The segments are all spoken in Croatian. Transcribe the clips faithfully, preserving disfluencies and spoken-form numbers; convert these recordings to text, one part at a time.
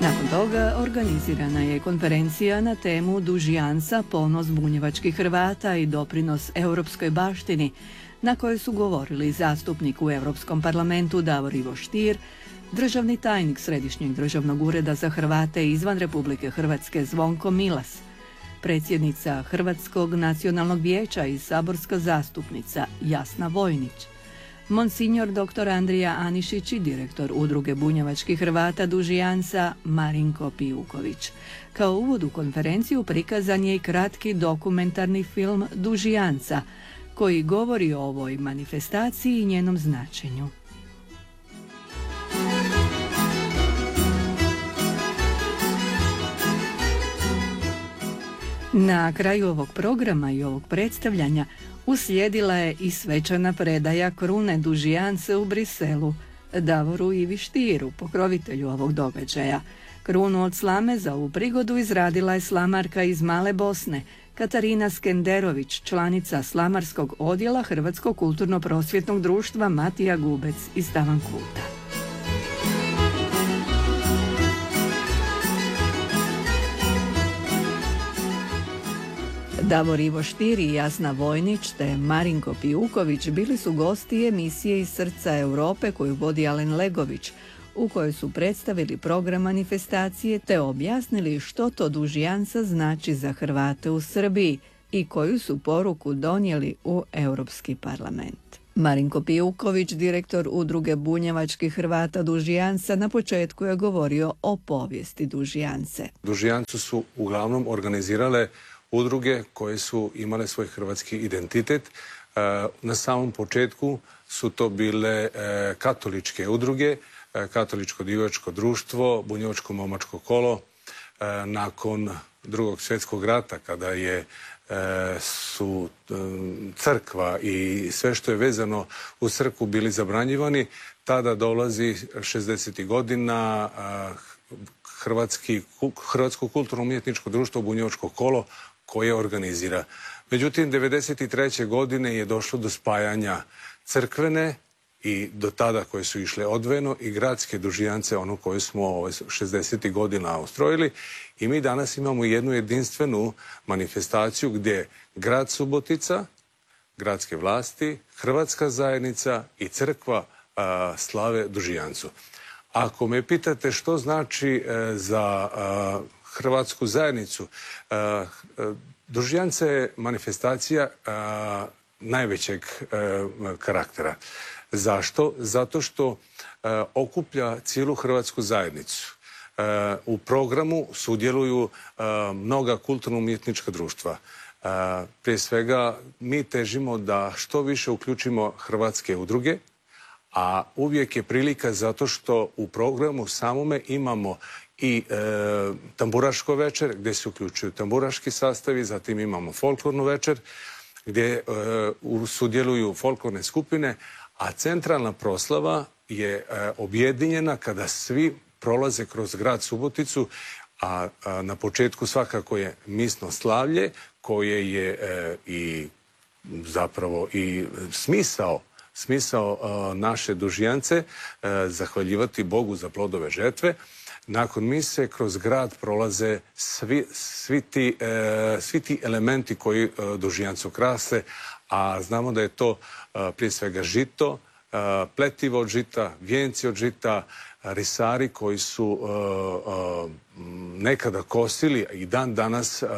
Nakon toga organizirana je konferencija na temu Dužjanca, ponos bunjevačkih Hrvata i doprinos europskoj baštini, na kojoj su govorili zastupnik u Europskom parlamentu Davor Ivo Stier, državni tajnik Središnjeg državnog ureda za Hrvate izvan Republike Hrvatske Zvonko Milas, predsjednica Hrvatskog nacionalnog vijeća i saborska zastupnica Jasna Vojnić, Monsignor doktor Andrija Anišić i direktor Udruge bunjevačkih Hrvata Dužjanca Marinko Pijuković. Kao uvod u konferenciju prikazan je i kratki dokumentarni film Dužjanca, koji govori o ovoj manifestaciji i njenom značenju. Na kraju ovog programa i ovog predstavljanja uslijedila je i svečana predaja krune Dužjance u Briselu Davoru Ivi Stieru, pokrovitelju ovog događaja. Krunu od slame za ovu prigodu izradila je slamarka iz Male Bosne, Katarina Skenderović, članica slamarskog odjela Hrvatskog kulturno-prosvjetnog društva Matija Gubec iz Tavankuta. Davor Ivo Stier i Jasna Vojnić te Marinko Pijuković bili su gosti emisije Iz srca Europe koju vodi Alen Legović, u kojoj su predstavili program manifestacije te objasnili što to Dužjanca znači za Hrvate u Srbiji i koju su poruku donijeli u Europski parlament. Marinko Pijuković, direktor Udruge bunjevačkih Hrvata Dužjanca, na početku je govorio o povijesti Dužjance. Dužjancu su uglavnom organizirale udruge koje su imale svoj hrvatski identitet. Na samom početku su to bile katoličke udruge, Katoličko divačko društvo, Bunjevačko momačko kolo. Nakon Drugog svjetskog rata, kada je su crkva i sve što je vezano u crkvu bili zabranjivani, tada dolazi šezdesetih godina Hrvatski, Hrvatsko kulturno-umjetničko društvo Bunjevačko kolo koje organizira. Međutim, devedeset treće godine je došlo do spajanja crkvene i do tada koje su išle odvojeno i gradske Dužjance, ono koje smo šezdesetih godina ustrojili. I mi danas imamo jednu jedinstvenu manifestaciju gdje grad Subotica, gradske vlasti, Hrvatska zajednica i crkva a, slave Dužjancu. Ako me pitate što znači e, za a, Hrvatsku zajednicu, a, a, Dužjance je manifestacija a, najvećeg a, karaktera. Zašto? Zato što a, okuplja cijelu Hrvatsku zajednicu. A, u programu sudjeluju a, mnoga kulturno-umjetnička društva. A, prije svega mi težimo da što više uključimo hrvatske udruge, a uvijek je prilika zato što u programu samome imamo i e, tamburaško večer gdje se uključuju tamburaški sastavi, zatim imamo folklornu večer gdje e, sudjeluju folklorne skupine, a centralna proslava je e, objedinjena kada svi prolaze kroz grad Suboticu, a, a na početku svakako je misno slavlje koje je e, i zapravo i smisao smisao uh, naše Dužjance, uh, zahvaljivati Bogu za plodove žetve. Nakon mise kroz grad prolaze svi, svi, ti, uh, svi ti elementi koji uh, Dužjancu krase, a znamo da je to uh, prije svega žito, uh, pletivo od žita, vijenci od žita, risari koji su uh, uh, nekada kosili i dan danas uh,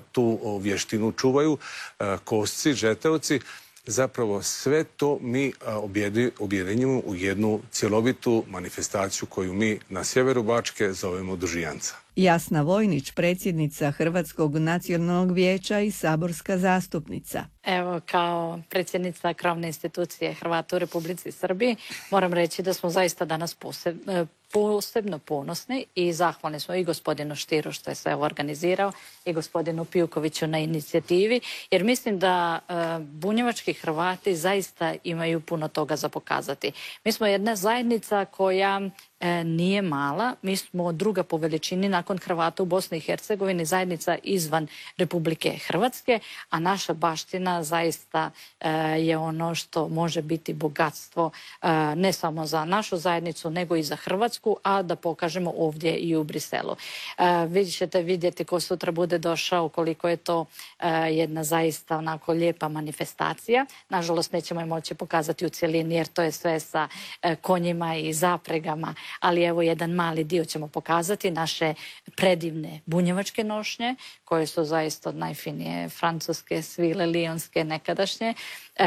tu vještinu čuvaju, uh, kosci, žeteoci. Zapravo sve to mi objedinjujemo u jednu cjelovitu manifestaciju koju mi na sjeveru Bačke zovemo Dužjanca. Jasna Vojnić, predsjednica Hrvatskog nacionalnog vijeća i saborska zastupnica. Evo, kao predsjednica krovne institucije Hrvata u Republici Srbiji, moram reći da smo zaista danas posebno, posebno ponosni i zahvalni smo i gospodinu Stieru što je sve organizirao i gospodinu Pijukoviću na inicijativi, jer mislim da e, bunjevački Hrvati zaista imaju puno toga za pokazati. Mi smo jedna zajednica koja e, nije mala. Mi smo druga po veličini nakon Hrvata u Bosni i Hercegovini, zajednica izvan Republike Hrvatske, a naša baština zaista e, je ono što može biti bogatstvo e, ne samo za našu zajednicu, nego i za Hrvatsku, a da pokažemo ovdje i u Briselu. E, vi ćete vidjeti ko sutra bude došao, koliko je to e, jedna zaista onako lijepa manifestacija. Nažalost, nećemo je moći pokazati u cjelini jer to je sve sa e, konjima i zapregama, ali evo jedan mali dio ćemo pokazati, naše predivne bunjevačke nošnje, koje su zaista od najfinije francuske svile, lionske, nekadašnje, e,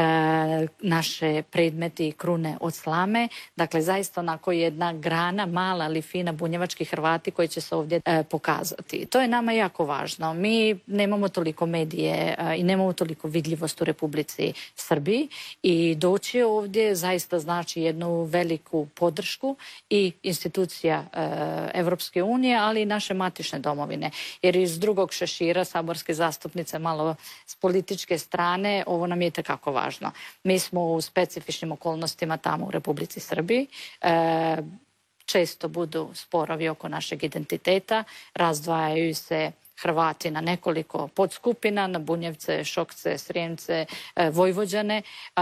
naše predmeti i krune od slame, dakle zaista onako jedna grana, mala ali fina bunjevački Hrvati koji će se ovdje e, pokazati. To je nama jako važno. Mi nemamo toliko medije e, i nemamo toliko vidljivost u Republici Srbiji i doći ovdje zaista znači jednu veliku podršku i institucija e, Evropske unije, ali i naše matične domovine. Jer iz drugog šešira, saborske zastupnice, malo s političke strane, ovo nam je itekako važno. Mi smo u specifičnim okolnostima tamo u Republici Srbiji. E, često budu sporovi oko našeg identiteta, razdvajaju se Hrvati na nekoliko podskupina, na Bunjevce, Šokce, Srijemce, Vojvođane.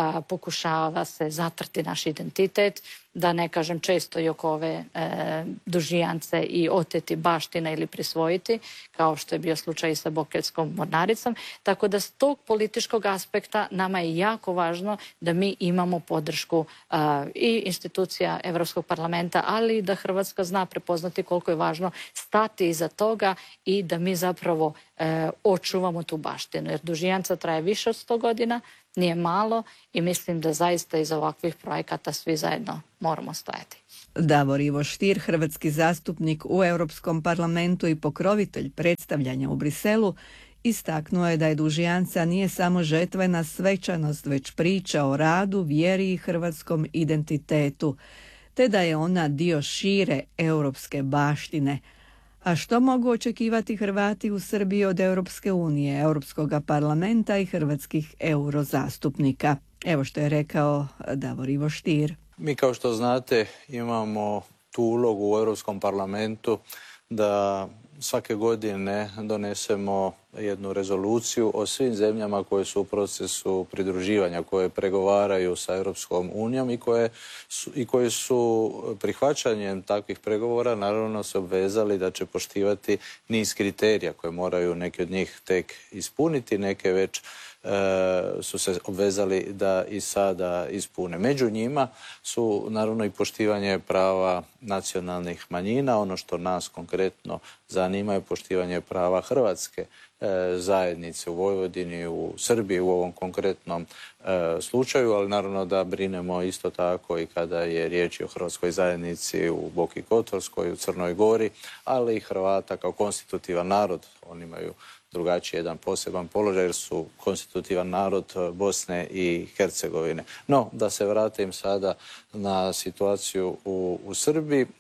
Pokušava se zatrti naš identitet, da ne kažem često i oko ove e, dužijance i oteti baština ili prisvojiti, kao što je bio slučaj i sa Bokeljskom mornaricom. Tako da s tog političkog aspekta nama je jako važno da mi imamo podršku e, i institucija Evropskog parlamenta, ali i da Hrvatska zna prepoznati koliko je važno stati iza toga i da mi zapravo e, očuvamo tu baštinu. Jer dužijanca traje više od sto godina, nije malo i mislim da zaista iz ovakvih projekata svi zajedno moramo stajati. Davor Ivo Stier, hrvatski zastupnik u Europskom parlamentu i pokrovitelj predstavljanja u Briselu, istaknuo je da je dužijanca nije samo žetvena svečanost, već priča o radu, vjeri i hrvatskom identitetu, te da je ona dio šire europske baštine. A što mogu očekivati Hrvati u Srbiji od Europske unije, Europskog parlamenta i hrvatskih eurozastupnika? Evo što je rekao Davor Ivo Stier. Mi, kao što znate, imamo tu ulogu u Europskom parlamentu da svake godine donesemo jednu rezoluciju o svim zemljama koje su u procesu pridruživanja, koje pregovaraju sa Europskom unijom i koje su, i koje su prihvaćanjem takvih pregovora naravno se obvezali da će poštivati niz kriterija koje moraju neki od njih tek ispuniti, neke već su se obvezali da i sada ispune. Među njima su naravno i poštivanje prava nacionalnih manjina. Ono što nas konkretno zanima je poštivanje prava hrvatske zajednice u Vojvodini, u Srbiji u ovom konkretnom slučaju, ali naravno da brinemo isto tako i kada je riječ o hrvatskoj zajednici u Boki Kotorskoj, u Crnoj Gori, ali i Hrvata kao konstitutivan narod. Oni imaju drugačiji jedan poseban položaj jer su konstitutivan narod Bosne i Hercegovine. No, da se vratim sada na situaciju u, u Srbiji, e,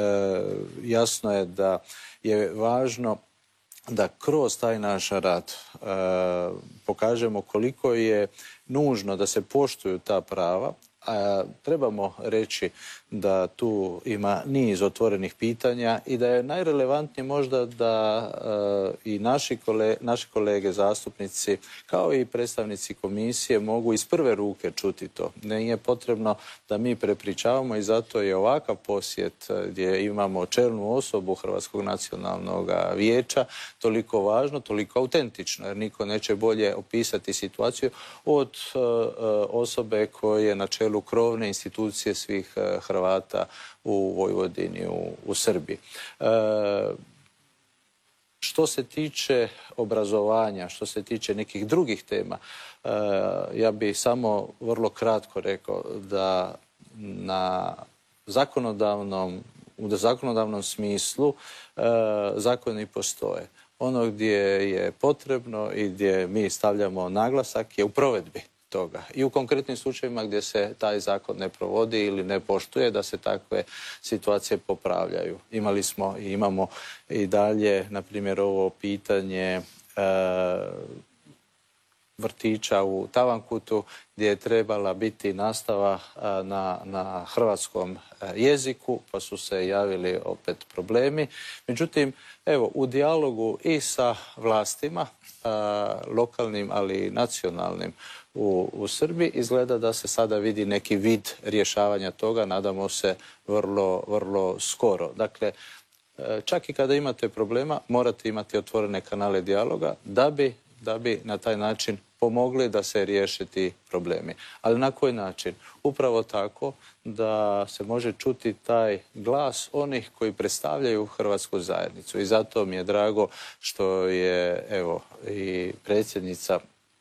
jasno je da je važno da kroz taj naš rad e, pokažemo koliko je nužno da se poštuju ta prava. A trebamo reći da tu ima niz otvorenih pitanja i da je najrelevantnije možda da e, i naši, kole, naši kolege zastupnici kao i predstavnici komisije mogu iz prve ruke čuti to. Nije potrebno da mi prepričavamo i zato je ovakav posjet gdje imamo čelnu osobu Hrvatskog nacionalnog vijeća toliko važno, toliko autentično jer niko neće bolje opisati situaciju od e, osobe koje je na čelu krovne institucije svih Hrvata u Vojvodini, u, u Srbiji. E, što se tiče obrazovanja, što se tiče nekih drugih tema, e, ja bih samo vrlo kratko rekao da na zakonodavnom, u zakonodavnom smislu e, zakoni postoje. Ono gdje je potrebno i gdje mi stavljamo naglasak je u provedbi toga. I u konkretnim slučajevima gdje se taj zakon ne provodi ili ne poštuje, da se takve situacije popravljaju. Imali smo i imamo i dalje, na primjer, ovo pitanje e, vrtića u Tavankutu gdje je trebala biti nastava na, na hrvatskom jeziku, pa su se javili opet problemi. Međutim, evo, u dijalogu i sa vlastima, lokalnim, ali i nacionalnim u, u Srbiji, izgleda da se sada vidi neki vid rješavanja toga, nadamo se vrlo, vrlo skoro. Dakle, čak i kada imate problema, morate imati otvorene kanale dijaloga da bi, da bi na taj način pomogli da se riješe ti problemi. Ali na koji način? Upravo tako da se može čuti taj glas onih koji predstavljaju hrvatsku zajednicu. I zato mi je drago što je, evo, i predsjednica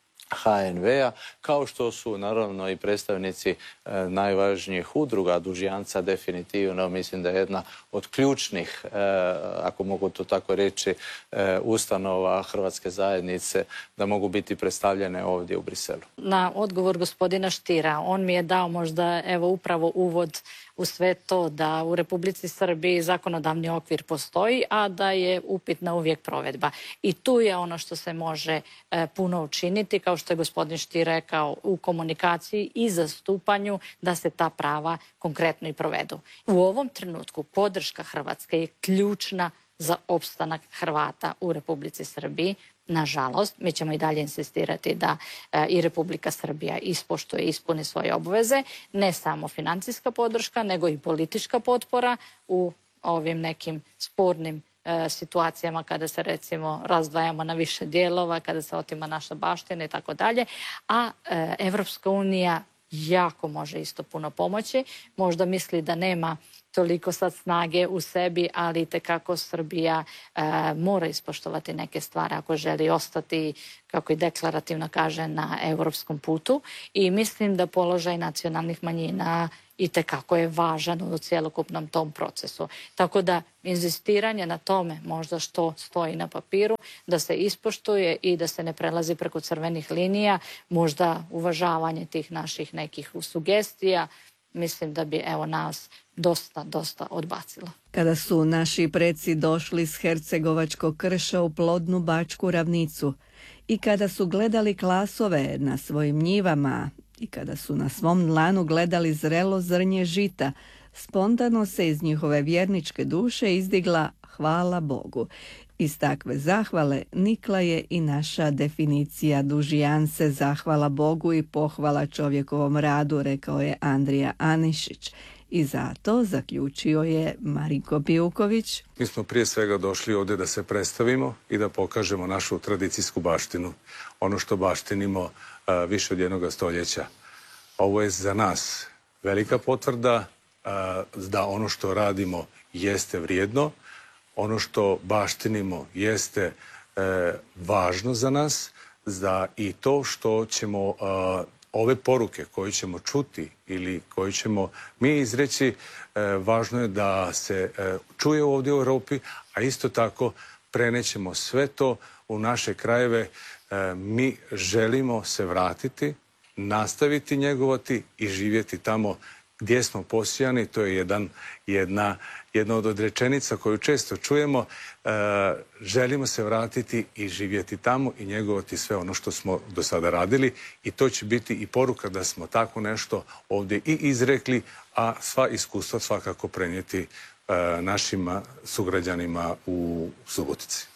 ha en ve-a, kao što su naravno i predstavnici e, najvažnijih udruga. Dužjanca definitivno mislim da je jedna od ključnih, e, ako mogu to tako reći, e, ustanova hrvatske zajednice, da mogu biti predstavljene ovdje u Briselu. Na odgovor gospodina Štira, on mi je dao možda evo upravo uvod u sve to da u Republici Srbiji zakonodavni okvir postoji, a da je upitna uvijek provedba. I tu je ono što se može e, puno učiniti, kao što je gospodin Štir rekao, u komunikaciji i zastupanju da se ta prava konkretno i provedu. U ovom trenutku podrška Hrvatske je ključna za opstanak Hrvata u Republici Srbiji. Nažalost, mi ćemo i dalje insistirati da e, i Republika Srbija ispoštuje i ispuni svoje obveze, ne samo financijska podrška, nego i politička potpora u ovim nekim spornim e, situacijama kada se recimo razdvajamo na više dijelova, kada se otima naša baština i tako dalje, a e, Evropska unija jako može isto puno pomoći. Možda misli da nema toliko sad snage u sebi, ali itekako Srbija e, mora ispoštovati neke stvari ako želi ostati, kako i deklarativno kaže, na europskom putu. I mislim da položaj nacionalnih manjina itekako je važan u cjelokupnom tom procesu. Tako da inzistiranje na tome, možda što stoji na papiru, da se ispoštuje i da se ne prelazi preko crvenih linija, možda uvažavanje tih naših nekih sugestija, mislim da bi evo nas dosta, dosta odbacilo. Kada su naši preci došli s hercegovačkog krša u plodnu Bačku ravnicu i kada su gledali klasove na svojim njivama i kada su na svom dlanu gledali zrelo zrnje žita, spontano se iz njihove vjerničke duše izdigla hvala Bogu. Iz takve zahvale nikla je i naša definicija dužijance, zahvala Bogu i pohvala čovjekovom radu, rekao je Andrija Anišić. I zato, zaključio je Marinko Pijuković, mi smo prije svega došli ovdje da se predstavimo i da pokažemo našu tradicijsku baštinu, ono što baštinimo uh, više od jednog stoljeća. Ovo je za nas velika potvrda uh, da ono što radimo jeste vrijedno, ono što baštinimo jeste uh, važno za nas, za i to što ćemo uh, ove poruke koje ćemo čuti ili koje ćemo mi izreći, e, važno je da se e, čuje ovdje u Europi, a isto tako prenećemo sve to u naše krajeve. E, mi želimo se vratiti, nastaviti njegovati i živjeti tamo gdje smo posijani. To je jedan, jedna, jedna od rečenica koju često čujemo. E, želimo se vratiti i živjeti tamo i njegovati sve ono što smo do sada radili, i to će biti i poruka da smo tako nešto ovdje i izrekli, a sva iskustva svakako prenijeti e, našim sugrađanima u Subotici.